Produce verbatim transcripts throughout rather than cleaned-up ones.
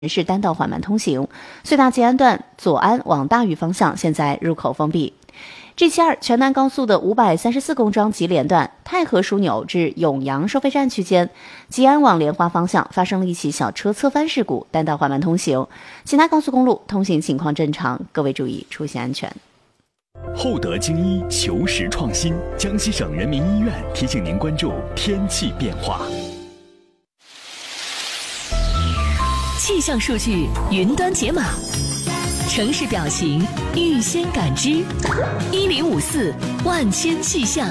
是单道缓慢通行，隧道吉安段左安往大峪方向现在入口封闭。G 七二全南高速的五百三十四公桩吉连段太和枢纽至永阳收费站区间，吉安往莲花方向发生了一起小车侧翻事故，单道缓慢通行。其他高速公路通行情况正常，各位注意出行安全。 厚德精医求实创新，江西省人民医院提醒您关注天气变化。 气象数据云端解码，城市表情预先感知，一零五四万千气象。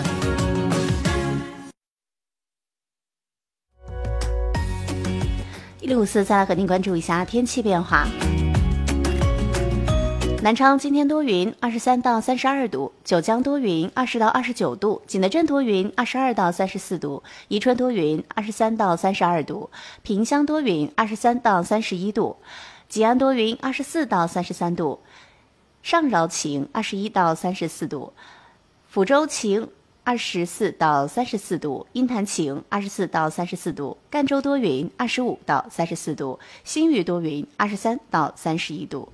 一零五四再来和您关注一下天气变化。南昌今天多云，二十三到三十二度；九江多云，二十到二十九度；景德镇多云，二十二到三十四度；宜春多云，二十三到三十二度；萍乡多云，二十三到三十一度；吉安多云，二十四到三十三度；上饶晴，二十一到三十四度；抚州晴，二十四到三十四度；鹰潭晴，二十四到三十四度；赣州多云，二十五到三十四度；新余多云，二十三到三十一度。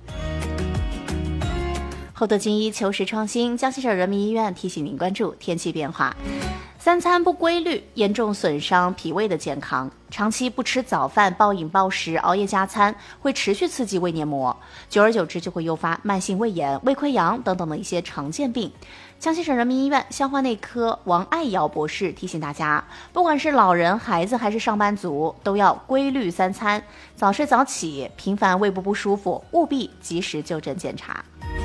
厚德精医求实创新，江西省人民医院提醒您关注天气变化。三餐不规律严重损伤脾胃的健康，长期不吃早饭、暴饮暴食、熬夜加餐，会持续刺激胃黏膜，久而久之就会诱发慢性胃炎、胃溃疡等等的一些常见病。江西省人民医院消化内科王爱瑶博士提醒大家，不管是老人、孩子还是上班族，都要规律三餐，早睡早起，频繁胃部不舒服，务必及时就诊检查。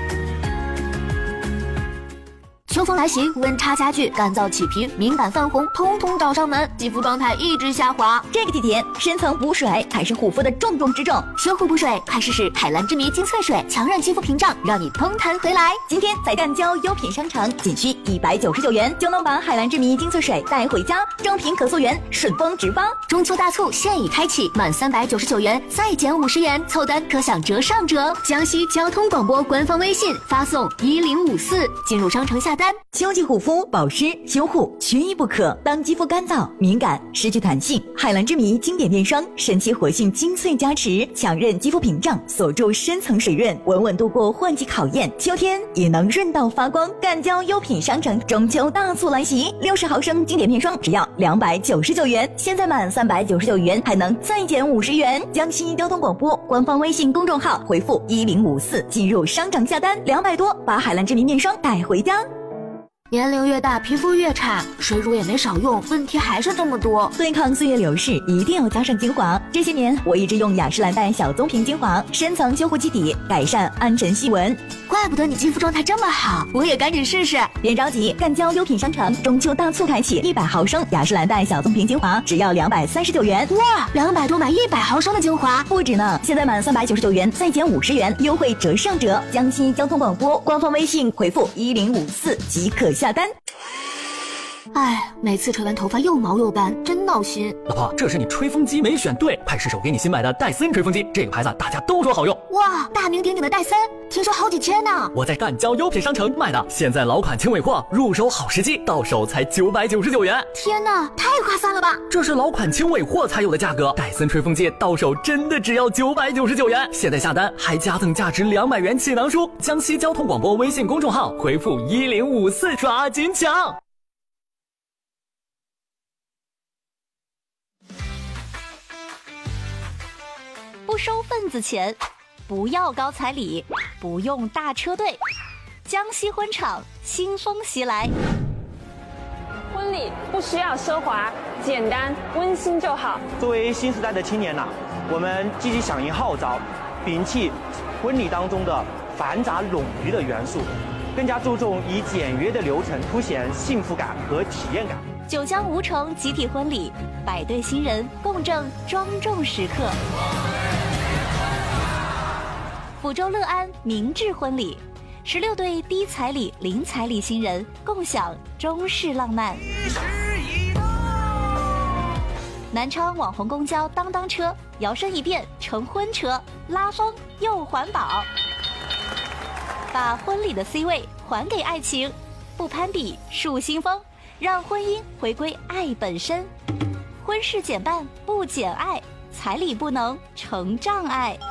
秋风来袭，温差加剧，干燥起皮、敏感泛红，通通找上门，肌肤状态一直下滑。 这个季节，深层补水才是护肤的重中之重。 修护补水，快试试海蓝之谜精粹水，强韧肌肤屏障，让你通弹回来。 今天在赣胶优品商城，仅需一百九十九元就能把海蓝之谜精粹水带回家，正品可溯源，顺丰直发。 中秋大促现已开启，满三百九十九元再减五十元，凑单可享折上折。江西交通广播官方微信发送一零五四，进入商城下单。 秋季护肤保湿修护缺一不可。当肌肤干燥、敏感、失去弹性，海蓝之谜经典面霜神奇活性精粹加持，强韧肌肤屏障，锁住深层水润，稳稳度过换季考验，秋天也能润到发光。赣胶优品商城中秋大促来袭，六十毫升经典面霜只要两百九十九元，现在满三百九十九元还能再减五十元。江西交通广播官方微信公众号回复一零五四进入商城下单，两百多把海蓝之谜面霜带回家。 年龄越大，皮肤越差，水乳也没少用，问题还是这么多。 对抗岁月流逝，一定要加上精华。这些年，我一直用雅诗兰黛小棕瓶精华，深层修护基底，改善暗沉细纹。 怪不得你肌肤状态这么好，我也赶紧试试。 别着急，赣胶优品商城中秋大促开启，一百毫升雅诗兰黛小棕瓶精华只要两百三十九元。 哇，两百多买一百毫升的精华， 不止呢！现在满三百九十九元再减五十元，优惠折上折。江西交通广播官方微信回复一零五四即可下单。 哎，每次吹完头发又毛又干，真闹心。 老婆，这是你吹风机没选对，快试试我给你新买的戴森吹风机，这个牌子大家都说好用。 哇，大名鼎鼎的戴森，听说好几千呢。 我在赣胶优品商城买的，现在老款轻尾货，入手好时机，到手才九百九十九元。 天哪，太划算了吧！ 这是老款轻尾货才有的价格，戴森吹风机到手真的只要九百九十九元。现在下单还加赠价值两百元气囊书。江西交通广播微信公众号回复一零五四抓紧抢。 不收份子钱，不要高彩礼，不用大车队，江西婚场新风袭来。 婚礼不需要奢华，简单温馨就好。 作为新时代的青年呐、啊，我们积极响应号召，摒弃婚礼当中的繁杂冗余的元素，更加注重以简约的流程凸显幸福感和体验感。 九江吴城集体婚礼，百对新人共证庄重时刻。抚州乐安明志婚礼，十六对低彩礼、零彩礼新人共享中式浪漫。南昌网红公交当当车摇身一变成婚车，拉风又环保，把婚礼的 C 位还给爱情，不攀比树新风，让婚姻回归爱本身。婚事减半不减爱， 彩礼不能成障碍。